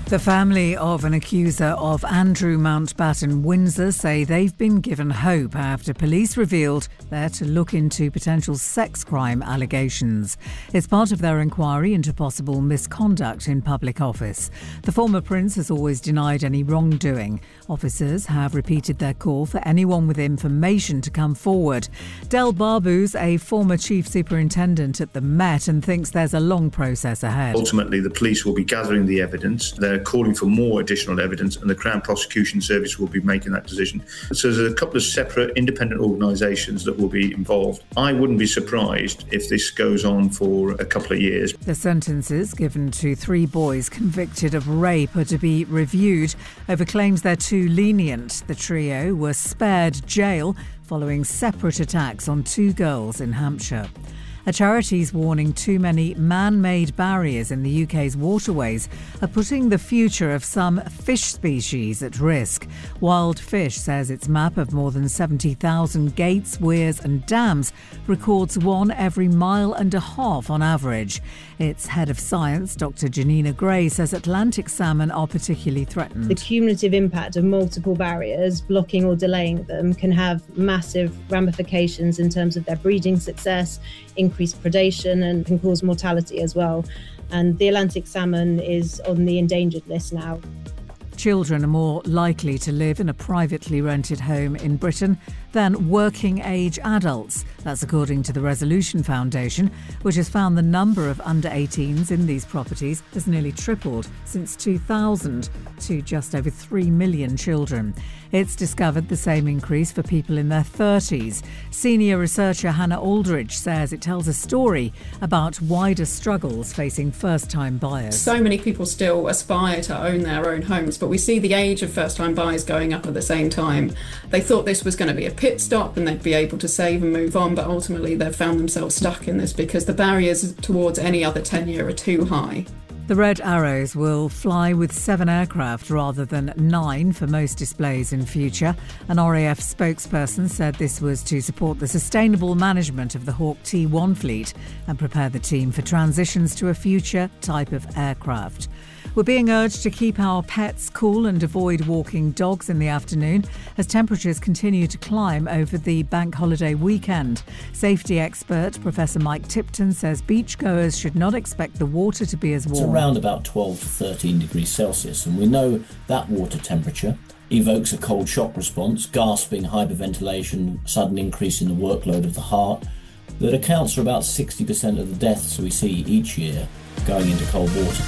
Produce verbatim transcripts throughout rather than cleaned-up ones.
The family of an accuser of Andrew Mountbatten Windsor say they've been given hope after police revealed they're to look into potential sex crime allegations. It's part of their inquiry into possible misconduct in public office. The former prince has always denied any wrongdoing. Officers have repeated their call for anyone with information to come forward. Del Barbu's a former chief superintendent at the Met and thinks there's a long process ahead. Ultimately, the police will be gathering the evidence. They're calling for more additional evidence, and the Crown Prosecution Service will be making that decision. So there's a couple of separate independent organisations that will be involved. I wouldn't be surprised if this goes on for a couple of years. The sentences given to three boys convicted of rape are to be reviewed over claims they're too lenient. The trio were spared jail following separate attacks on two girls in Hampshire. A charity's warning too many man-made barriers in the U K's waterways are putting the future of some fish species at risk. Wild Fish says its map of more than seventy thousand gates, weirs and dams records one every mile and a half on average. Its head of science, Doctor Janina Gray, says Atlantic salmon are particularly threatened. The cumulative impact of multiple barriers, blocking or delaying them, can have massive ramifications in terms of their breeding success, increased predation, and can cause mortality as well. And the Atlantic salmon is on the endangered list now. Children are more likely to live in a privately rented home in Britain than working-age adults. That's according to the Resolution Foundation, which has found the number of under eighteens in these properties has nearly tripled since two thousand to just over three million children. It's discovered the same increase for people in their thirties. Senior researcher Hannah Aldridge says it tells a story about wider struggles facing first-time buyers. So many people still aspire to own their own homes, but we see the age of first-time buyers going up at the same time. They thought this was going to be a pit stop and they'd be able to save and move on, but ultimately they've found themselves stuck in this because the barriers towards any other tenure are too high. The Red Arrows will fly with seven aircraft rather than nine for most displays in future. An R A F spokesperson said this was to support the sustainable management of the Hawk T one fleet and prepare the team for transitions to a future type of aircraft. We're being urged to keep our pets cool and avoid walking dogs in the afternoon as temperatures continue to climb over the bank holiday weekend. Safety expert Professor Mike Tipton says beachgoers should not expect the water to be as warm. It's around about twelve to thirteen degrees Celsius, and we know that water temperature evokes a cold shock response, gasping, hyperventilation, sudden increase in the workload of the heart, that accounts for about sixty percent of the deaths we see each year going into cold water.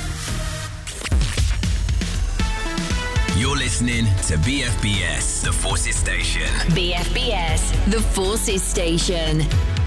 You're listening to B F B S, The Forces Station. B F B S, The Forces Station.